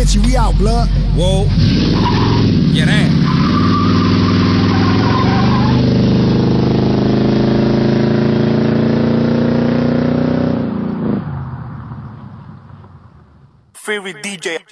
Mitchie, we out, blood. Whoa. Yeah, that. Favorite DJ.